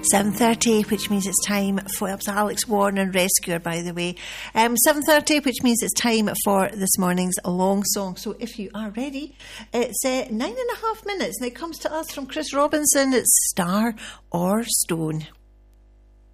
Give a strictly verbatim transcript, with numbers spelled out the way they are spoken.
seven thirty, which means it's time for... It was Alex Warren and Rescuer, by the way. Um, seven thirty, which means it's time for this morning's long song. So if you are ready, it's uh, nine and a half minutes, and it comes to us from Chris Robinson. It's Star or Stone.